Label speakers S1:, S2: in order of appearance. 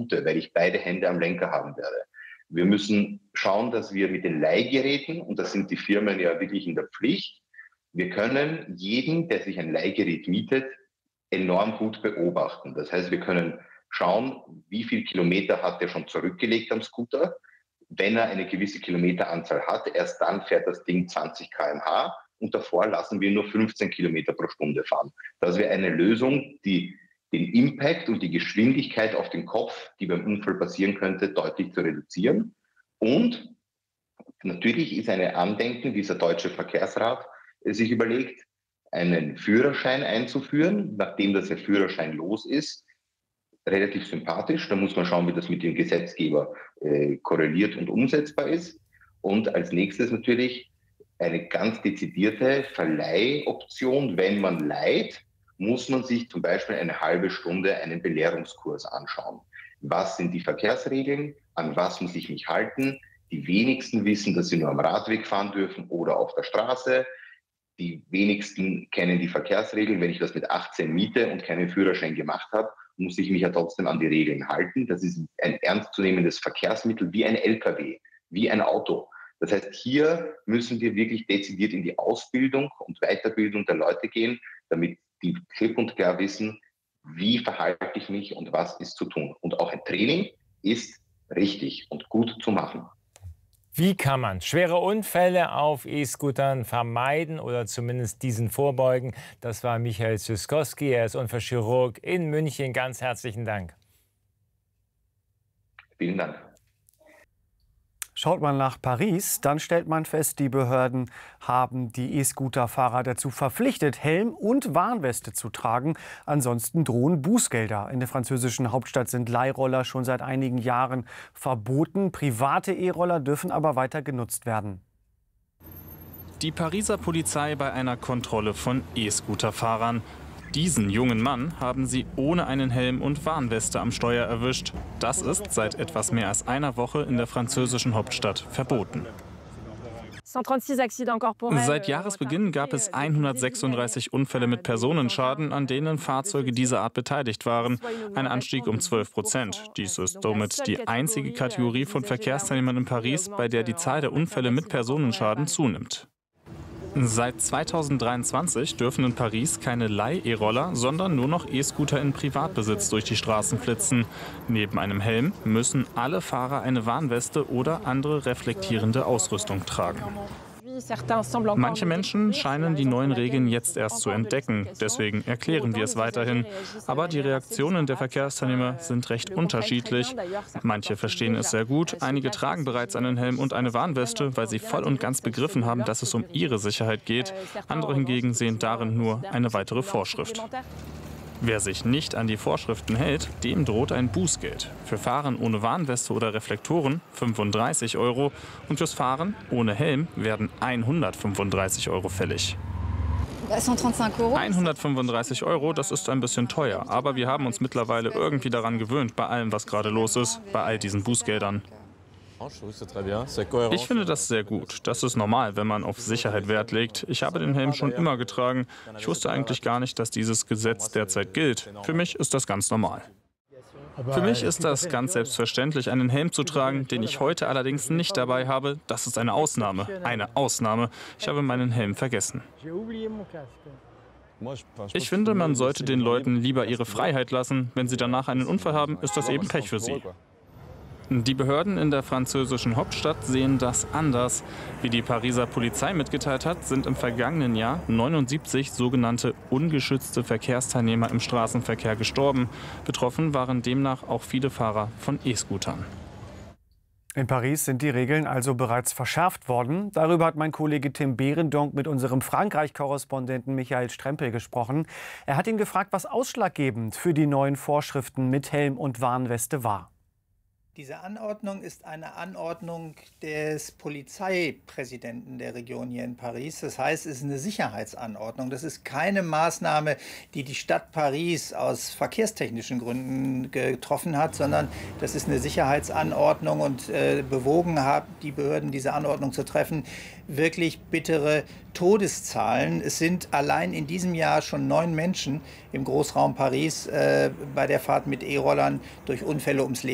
S1: Gute, weil ich beide Hände am Lenker haben werde. Wir müssen schauen, dass wir mit den Leihgeräten, und das sind die Firmen ja wirklich in der Pflicht, wir können jeden, der sich ein Leihgerät mietet, enorm gut beobachten. Das heißt, wir können schauen, wie viel Kilometer hat er schon zurückgelegt am Scooter. Wenn er eine gewisse Kilometeranzahl hat, erst dann fährt das Ding 20 km/h und davor lassen wir nur 15 Kilometer pro Stunde fahren. Das wäre eine Lösung, die den Impact und die Geschwindigkeit auf den Kopf, die beim Unfall passieren könnte, deutlich zu reduzieren. Und natürlich ist eine Andenken, dieser Deutsche Verkehrsrat sich überlegt, einen Führerschein einzuführen, nachdem das der Führerschein los ist, relativ sympathisch. Da muss man schauen, wie das mit dem Gesetzgeber korreliert und umsetzbar ist. Und als nächstes natürlich eine ganz dezidierte Verleihoption. Wenn man leiht, muss man sich zum Beispiel eine halbe Stunde einen Belehrungskurs anschauen. Was sind die Verkehrsregeln? An was muss ich mich halten? Die wenigsten wissen, dass sie nur am Radweg fahren dürfen oder auf der Straße. Die wenigsten kennen die Verkehrsregeln. Wenn ich das mit 18 miete und keinen Führerschein gemacht habe, muss ich mich ja trotzdem an die Regeln halten. Das ist ein ernstzunehmendes Verkehrsmittel wie ein LKW, wie ein Auto. Das heißt, hier müssen wir wirklich dezidiert in die Ausbildung und Weiterbildung der Leute gehen, damit die klipp und klar wissen, wie verhalte ich mich und was ist zu tun. Und auch ein Training ist richtig und gut zu machen.
S2: Wie kann man schwere Unfälle auf E-Scootern vermeiden oder zumindest diesen vorbeugen? Das war Michael Zyskowski, er ist Unfallchirurg in München. Ganz herzlichen Dank.
S1: Vielen Dank.
S3: Schaut man nach Paris, dann stellt man fest, die Behörden haben die E-Scooter-Fahrer dazu verpflichtet, Helm und Warnweste zu tragen. Ansonsten drohen Bußgelder. In der französischen Hauptstadt sind Leihroller schon seit einigen Jahren verboten. Private E-Roller dürfen aber weiter genutzt werden.
S4: Die Pariser Polizei bei einer Kontrolle von E-Scooter-Fahrern. Diesen jungen Mann haben sie ohne einen Helm und Warnweste am Steuer erwischt. Das ist seit etwas mehr als einer Woche in der französischen Hauptstadt verboten. Seit Jahresbeginn gab es 136 Unfälle mit Personenschaden, an denen Fahrzeuge dieser Art beteiligt waren. Ein Anstieg um 12%. Dies ist somit die einzige Kategorie von Verkehrsteilnehmern in Paris, bei der die Zahl der Unfälle mit Personenschaden zunimmt. Seit 2023 dürfen in Paris keine Leih-E-Roller, sondern nur noch E-Scooter in Privatbesitz durch die Straßen flitzen. Neben einem Helm müssen alle Fahrer eine Warnweste oder andere reflektierende Ausrüstung tragen. Manche Menschen scheinen die neuen Regeln jetzt erst zu entdecken. Deswegen erklären wir es weiterhin. Aber die Reaktionen der Verkehrsteilnehmer sind recht unterschiedlich. Manche verstehen es sehr gut. Einige tragen bereits einen Helm und eine Warnweste, weil sie voll und ganz begriffen haben, dass es um ihre Sicherheit geht. Andere hingegen sehen darin nur eine weitere Vorschrift. Wer sich nicht an die Vorschriften hält, dem droht ein Bußgeld. Für Fahren ohne Warnweste oder Reflektoren 35 € und fürs Fahren ohne Helm werden 135 € fällig. 135 €, das ist ein bisschen teuer, aber wir haben uns mittlerweile irgendwie daran gewöhnt, bei allem, was gerade los ist, bei all diesen Bußgeldern. Ich finde das sehr gut. Das ist normal, wenn man auf Sicherheit Wert legt. Ich habe den Helm schon immer getragen. Ich wusste eigentlich gar nicht, dass dieses Gesetz derzeit gilt. Für mich ist das ganz normal. Für mich ist das ganz selbstverständlich, einen Helm zu tragen, den ich heute allerdings nicht dabei habe. Das ist eine Ausnahme. Eine Ausnahme. Ich habe meinen Helm vergessen. Ich finde, man sollte den Leuten lieber ihre Freiheit lassen. Wenn sie danach einen Unfall haben, ist das eben Pech für sie. Die Behörden in der französischen Hauptstadt sehen das anders. Wie die Pariser Polizei mitgeteilt hat, sind im vergangenen Jahr 79 sogenannte ungeschützte Verkehrsteilnehmer im Straßenverkehr gestorben. Betroffen waren demnach auch viele Fahrer von E-Scootern.
S3: In Paris sind die Regeln also bereits verschärft worden. Darüber hat mein Kollege Tim Behrendonck mit unserem Frankreich-Korrespondenten Michael Strempel gesprochen. Er hat ihn gefragt, was ausschlaggebend für die neuen Vorschriften mit Helm und Warnweste war.
S5: Diese Anordnung ist eine Anordnung des Polizeipräsidenten der Region hier in Paris. Das heißt, es ist eine Sicherheitsanordnung. Das ist keine Maßnahme, die die Stadt Paris aus verkehrstechnischen Gründen getroffen hat, sondern das ist eine Sicherheitsanordnung und bewogen haben die Behörden, diese Anordnung zu treffen, wirklich bittere Todeszahlen. Es sind allein in diesem Jahr schon 9 Menschen im Großraum Paris bei der Fahrt mit E-Rollern durch Unfälle ums Leben